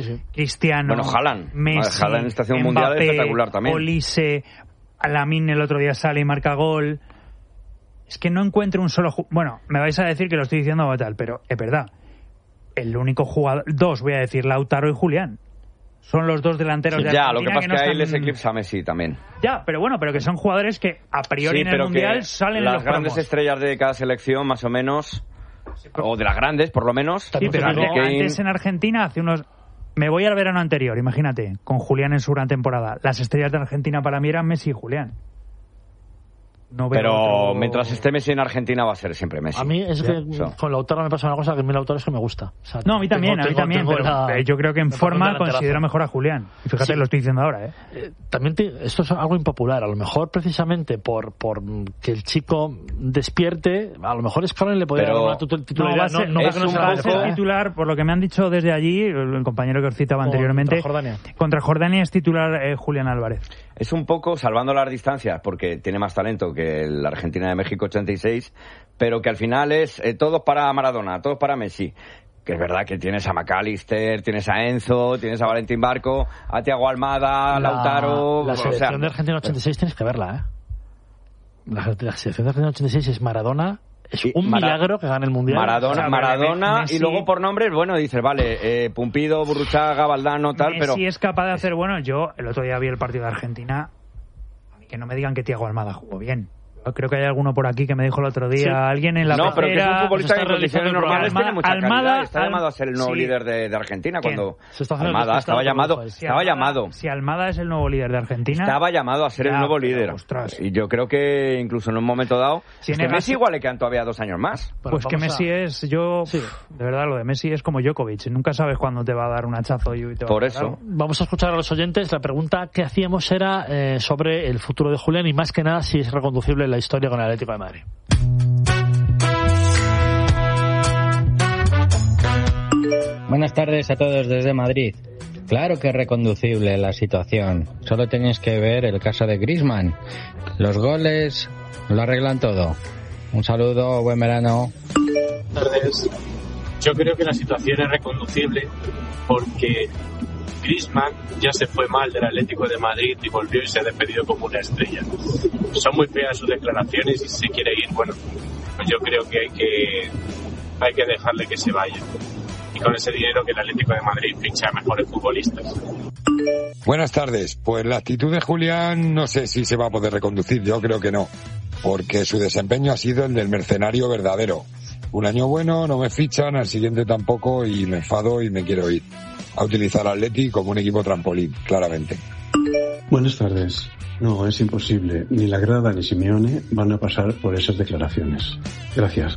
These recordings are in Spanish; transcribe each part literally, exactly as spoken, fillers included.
sí. Cristiano, bueno, Haaland. Messi, Haaland en estación mundial es espectacular también. Olise, Lamine el otro día sale y marca gol. Es que no encuentro un solo... Ju- bueno, me vais a decir que lo estoy diciendo tal, pero es verdad. El único jugador... Dos, voy a decir, Lautaro y Julián. Son los dos delanteros Sí, de ya, Argentina lo que pasa es no que, que ahí están... les eclipsa a Messi también. Ya, pero bueno, pero que son jugadores que a priori Sí, en el pero Mundial que salen en las los grandes promos. estrellas de cada selección, más o menos, o de las grandes, por lo menos. Sí, pero Harry antes, Kane. antes en Argentina, hace unos... Me voy al verano anterior, imagínate, con Julián en su gran temporada. Las estrellas de Argentina para mí eran Messi y Julián. No veo Pero otro... mientras esté Messi en Argentina va a ser siempre Messi. A mí es Ya, que eso. con Lautaro me pasa una cosa, que a mí Lautaro es que me gusta. O sea, No, a mí también, tengo- a mí tengo- también, tengo pero la- eh, yo creo que en me parece un forma delanterazo. considero mejor a Julián. Y fíjate, Sí. lo estoy diciendo ahora, ¿eh? Eh, también te- esto es algo impopular. A lo mejor precisamente por, por que el chico despierte, a lo mejor Scaloni le podría Pero- dar una tutu- No, titularidad. va a ser, no, no, es que no un se la va a dé, ser poco- ¿eh? titular, por lo que me han dicho desde allí, el compañero que os citaba Contra anteriormente. Jordania. Contra Jordania es titular eh, Julián Álvarez. Es un poco salvando las distancias, porque tiene más talento que la Argentina de México ochenta y seis, pero que al final es eh, todos para Maradona, todos para Messi. Que es verdad que tienes a McAllister, tienes a Enzo, tienes a Valentín Barco, a Thiago Almada, a La- Lautaro... La o selección sea, de Argentina ochenta y seis tienes que verla, ¿eh? La, la selección de Argentina ochenta y seis es Maradona. Es Sí, un Mara- milagro que gane el Mundial. Maradona, O sea, Maradona Messi- y luego por nombres, bueno, dices, vale, eh, Pumpido, Burruchaga, Valdano, tal, Messi pero... es capaz de hacer, bueno, yo el otro día vi el partido de Argentina, a mí que no me digan que Thiago Almada jugó bien. Yo creo que hay alguno por aquí que me dijo el otro día, Sí. alguien en la No, pero que es un pecera, futbolista se que está en condiciones realizando el normales programa. tiene mucha Almada- calidad. Está Al- llamado a ser el nuevo sí. líder de, de Argentina ¿Quién? cuando... Se está haciendo Almada el estaba despistado, llamado, pues. Si estaba Almada- llamado. Si Almada es el nuevo líder de Argentina... Estaba llamado a ser Ya, el nuevo pero, líder. ostras. Y yo creo que incluso en un momento dado... Si es que negas- Messi igual le quedan todavía dos años más. Bueno, Pues que vamos Messi a- es, yo, Sí. de verdad, lo de Messi es como Djokovic, nunca sabes cuándo te va a dar un hachazo y te va Por a eso. dar algo. Vamos a escuchar a los oyentes. La pregunta que hacíamos era eh, sobre el futuro de Julián y más que nada si es reconducible en la historia con el Atlético de Madrid. Buenas tardes a todos desde Madrid. Claro que es reconducible la situación. Solo tenéis que ver el caso de Griezmann. Los goles lo arreglan todo. Un saludo, buen verano. Buenas tardes. Yo creo que la situación es reconducible porque Griezmann ya se fue mal del Atlético de Madrid y volvió y se ha despedido como una estrella. Son muy feas sus declaraciones y si se quiere ir, bueno, pues yo creo que hay que hay que dejarle que se vaya. Y con ese dinero que el Atlético de Madrid ficha a mejores futbolistas. Buenas tardes. Pues la actitud de Julián no sé si se va a poder reconducir, yo creo que no, porque su desempeño ha sido el del mercenario verdadero. Un año bueno, no me fichan, al siguiente tampoco y me enfado y me quiero ir. A utilizar al Atleti como un equipo trampolín, claramente. Buenas tardes. No, es imposible. Ni la grada ni Simeone van a pasar por esas declaraciones. Gracias.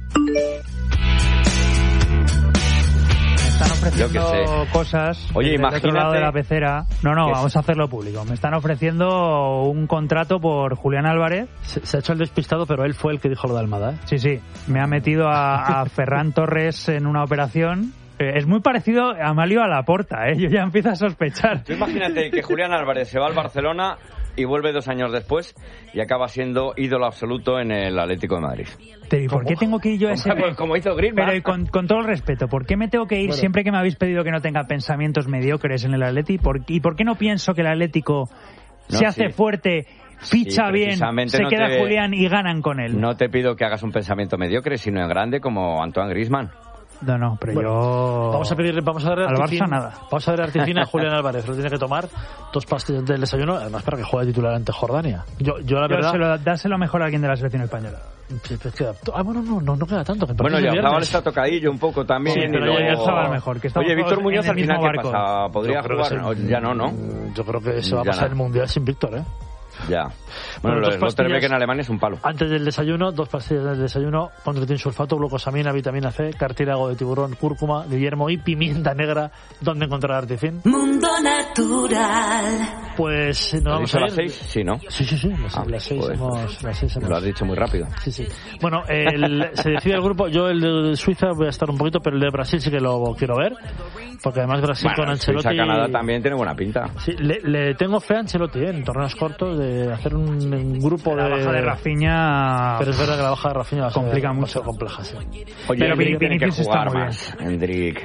Me están ofreciendo Yo qué sé. cosas Oye, desde el otro lado imagínate de la pecera. No, no, que vamos a hacerlo público. Me están ofreciendo un contrato por Julián Álvarez. Se, se ha hecho el despistado, pero él fue el que dijo lo de Almada, ¿eh? Sí, sí. Me ha metido a, a Ferran Torres en una operación. Eh, Es muy parecido a Amalio a Laporta, ¿eh? Yo ya empiezo a sospechar. Tú imagínate que Julián Álvarez se va al Barcelona y vuelve dos años después y acaba siendo ídolo absoluto en el Atlético de Madrid. Pero, ¿y por qué tengo que ir yo a ese... Como, como hizo Griezmann. Pero y con, con todo el respeto, ¿por qué me tengo que ir Bueno. siempre que me habéis pedido que no tenga pensamientos mediocres en el Atleti? ¿Por, ¿Y por qué no pienso que el Atlético No, se hace sí. fuerte, ficha Sí, bien, precisamente se no queda te- Julián y ganan con él? No te pido que hagas un pensamiento mediocre, sino en grande como Antoine Griezmann. No, no, pero Bueno, yo... Vamos a pedir, vamos a darle Al articina- Barça nada. Vamos a darle articina a Julián Álvarez. Lo tiene que tomar dos pastillas del desayuno, además para que juegue titular ante Jordania. Yo, yo la Yo verdad. se lo, dáselo mejor a alguien de la selección española. Pues, pues queda- ah, bueno, no, no, no queda tanto. que el Bueno, partido y es el Zabal viernes. está tocadillo un poco también. Sí, y pero luego- ya Zabal mejor, que estamos Oye, Víctor todos Muñoz en al el final, mismo ¿qué barco. pasa? ¿Podría Yo creo que jugar? sí. O- Ya no, ¿no? Yo creo que se va a Ya pasar no. el Mundial sin Víctor, ¿eh? Ya. Bueno, Bueno, dos lo de Slotterbeck pastillas- en Alemania es un palo. Antes del desayuno, dos pastillas del desayuno, controtin sulfato, glucosamina, vitamina C, cartílago de tiburón, cúrcuma, guillermo y pimienta negra. ¿Dónde encontrar Artifin? Mundo Natural. Pues nos ¿Has vamos dicho a a ir. las seis? Sí, ¿no? Sí, sí, sí, las, Ah, las seis joder. hemos... Las seis hemos... Lo has dicho muy rápido. Sí, sí. Bueno, el- se decide el grupo. Yo el de Suiza voy a estar un poquito, pero el de Brasil sí que lo quiero ver. Porque además Brasil con Bueno, Ancelotti... Suiza, Canadá también tiene buena pinta. Sí, le, le tengo fe a Ancelotti, ¿eh? En torneos cortos, de hacer un, un grupo La de... baja de Rafinha... Pero es verdad que la baja de Rafinha va a ser- Complica va a mucho. ser compleja, sí. Oye, Pero Endrick tiene que Vinicius está jugar muy bien. más. Endrick.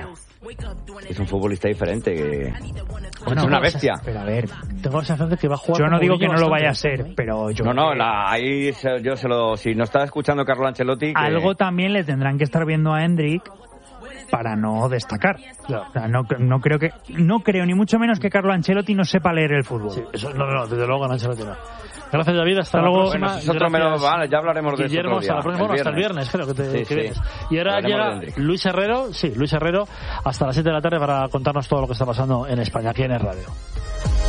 Es un futbolista diferente. Que... Bueno, es una pues, bestia. Pero a ver, tengo la sensación de que va a jugar. yo no como digo que Mourinho no lo vaya a bastante. ser, pero yo No, no, creo la, ahí se- yo se lo... Si no está escuchando Carlo Ancelotti... Que... algo también le tendrán que estar viendo a Hendrik para no destacar. O sea, no, no creo que no creo ni mucho menos que Carlo Ancelotti no sepa leer el fútbol. Sí, eso, no, no, desde luego, Ancelotti no. Gracias, David. Hasta, Hasta la luego. próxima. Bueno, eso es otro Gracias, menos- vale, ya hablaremos de eso Guillermo, otro día, hasta la próxima. el Bueno, hasta el viernes. viernes, creo que, te, Sí, que sí. vienes. Y ahora Hablaremos de llega Hendrik. Luis Herrero, sí, Luis Herrero, hasta las siete de la tarde para contarnos todo lo que está pasando en España, aquí en el radio.